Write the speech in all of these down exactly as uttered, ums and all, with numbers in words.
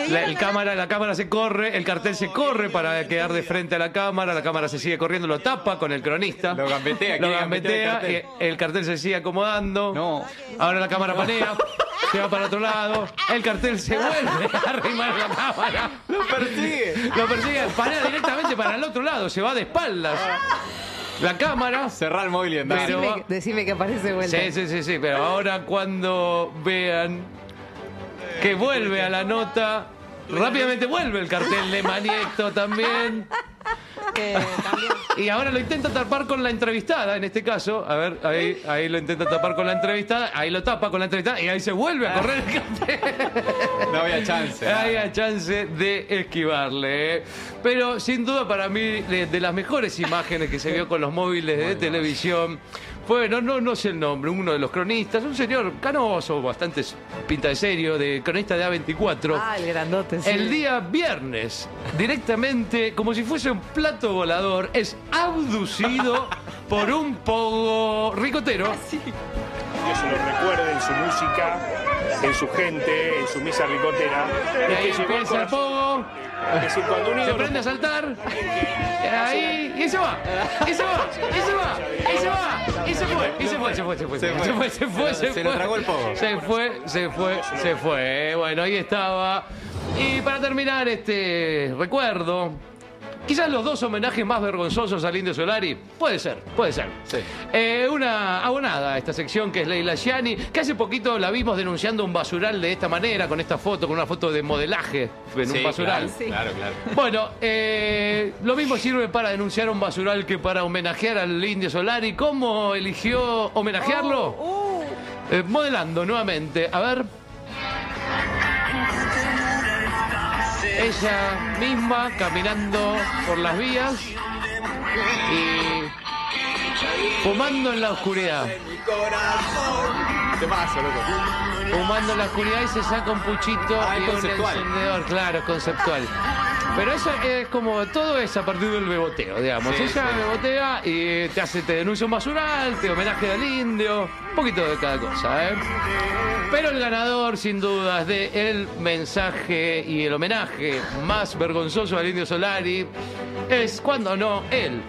La, el cámara, la cámara se corre, el cartel se corre para quedar de frente a la cámara, la cámara se sigue corriendo, lo tapa con el cronista. Lo gambetea, lo quiere gambetea, gambetear el cartel. el cartel se sigue acomodando. No. Ahora la cámara panea, se va para otro lado, el cartel se vuelve a arrimar a la cámara. Lo persigue. Lo persigue, panea directamente para el otro lado, se va de espaldas. La cámara. Cerrar el móvil y andar. Pero- Decime, decime que aparece de vuelta. Sí, sí, sí, sí, pero ahora cuando vean que vuelve a la nota, rápidamente vuelve el cartel de Maniecto también. Eh, también. Y ahora lo intenta tapar con la entrevistada, en este caso. A ver, ahí, ahí lo intenta tapar con la entrevistada, ahí lo tapa con la entrevistada y ahí se vuelve a correr el cartel. No había chance. No había chance de esquivarle. ¿eh? Pero sin duda para mí, de, de las mejores imágenes que se vio con los móviles de televisión, fue, no, no, no sé el nombre, uno de los cronistas, un señor canoso, bastante pinta de serio, de cronista de A veinticuatro. Ah, el grandote, sí. El día viernes, directamente, como si fuese un plato volador, es abducido por un pogo ricotero. Que se lo recuerde en su música, en su gente, en su misa ricotera. Y Es ahí que llegó al empieza el corazón. pogo, Es decir, cuando un se ídolo prende a saltar, ahí, y se va, y se va, y se va, y se va, y se fue, y se fue, se fue, se fue, se fue, se fue, se fue, se Se lo fue. tragó el pogo. Se fue, se fue, se fue. Bueno, ahí estaba. Y para terminar este recuerdo, quizás los dos homenajes más vergonzosos al Indio Solari, puede ser, puede ser. Sí. Eh, una abonada a esta sección que es Leila Gianni, que hace poquito la vimos denunciando un basural de esta manera, con esta foto, con una foto de modelaje en Sí, un basural. Claro, claro, claro. Bueno, eh, lo mismo sirve para denunciar un basural que para homenajear al Indio Solari. ¿Cómo eligió homenajearlo? Uh, Eh, modelando nuevamente. A ver. Ella misma caminando por las vías y fumando en la oscuridad. Te paso, loco. Fumando en la oscuridad y se saca un puchito Ah, es y un conceptual. encendedor. Claro, es conceptual. Pero eso es como, todo es a partir del beboteo, digamos. Sí, Ella sí. bebotea y te hace, te denuncia un basural, te homenaje al indio, un poquito de cada cosa, ¿eh? Pero el ganador, sin dudas, de el mensaje y el homenaje más vergonzoso al Indio Solari es, cuando no, él.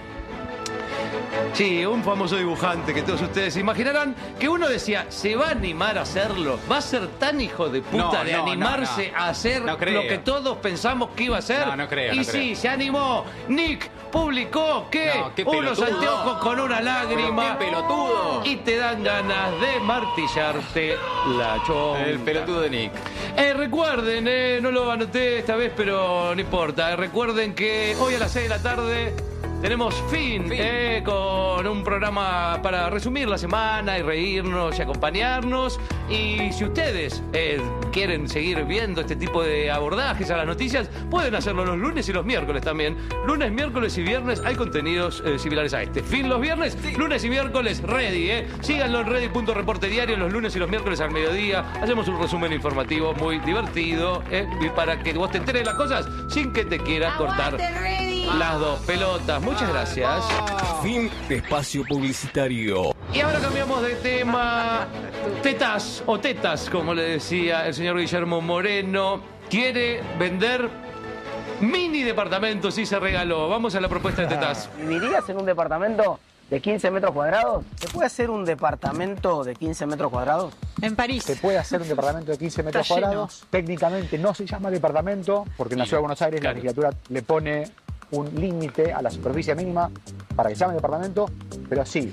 Sí, un famoso dibujante que todos ustedes imaginarán, que uno decía, ¿se va a animar a hacerlo? ¿Va a ser tan hijo de puta No, de no, animarse no, no. a hacer No creo. lo que todos pensamos que iba a hacer? No, no creo, Y no sí, creo. se animó. Nick publicó que No, qué unos pelotudo. anteojos con una lágrima. ¡Qué pelotudo! Y te dan ganas de martillarte la chonga. El pelotudo de Nick. Eh, recuerden, eh, no lo anoté esta vez, pero no importa. Eh, recuerden que hoy a las seis de la tarde tenemos fin, Fin. eh, con un programa para resumir la semana y reírnos y acompañarnos. Y si ustedes eh, quieren seguir viendo este tipo de abordajes a las noticias, pueden hacerlo los lunes y los miércoles también. Lunes, miércoles y viernes hay contenidos eh, similares a este. Fin los viernes, lunes y miércoles, ready, ¿eh? Síganlo en ready punto reporte diario los lunes y los miércoles al mediodía. Hacemos un resumen informativo muy divertido, ¿eh? Y para que vos te enteres de las cosas sin que te quieras cortar las dos pelotas. Muchas gracias. Fin de espacio publicitario. Y ahora cambiamos de tema. Tetas o tetas, como le decía el señor Guillermo Moreno, quiere vender mini departamentos y se regaló. Vamos a la propuesta de tetas. ¿Vivirías en un departamento de quince metros cuadrados? ¿Se puede hacer un departamento de quince metros cuadrados? en París. Se puede hacer un departamento de quince metros Está lleno. cuadrados. Técnicamente no se llama departamento porque en la Ciudad de Buenos Aires Claro. la legislatura le pone un límite a la superficie mínima para que se llame departamento, pero sí,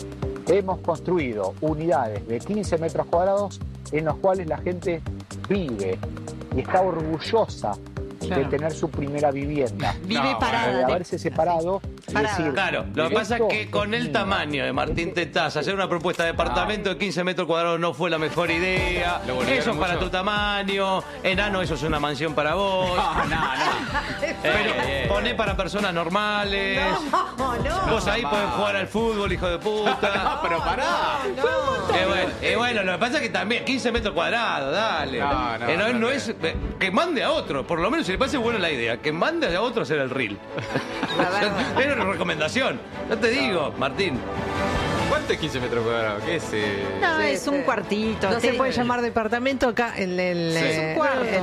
hemos construido unidades de quince metros cuadrados en los cuales la gente vive y está orgullosa Claro. de tener su primera vivienda. Vive No, parada. De de- haberse separado y Parada. decir, Claro, lo que pasa es esto que con el mío. tamaño de Martín Tetaz, hacer una propuesta de departamento de quince metros cuadrados no fue la mejor idea. Lo volvieron Eso es para mucho. tu tamaño. Enano, eso es una mansión para vos. No, no, no. Pero Eh, eh. poné para personas normales. No, no. Vos ahí no, podés no. jugar al fútbol, hijo de puta. No, pero pará. Eh, bueno, eh, bueno, lo que pasa es que también quince metros cuadrados, dale. No, no, Eh, no, no, no no. es eh, que mande a otro, por lo menos si le parece buena la idea, que mande a otro a hacer el reel. La verdad. Era una recomendación. No te digo, Martín. ¿Cuánto es quince metros cuadrados? ¿Qué es? eh? No, Sí, es un sí. cuartito. No Te- se puede llamar departamento acá en el... Sí. eh, Es un cuarto. en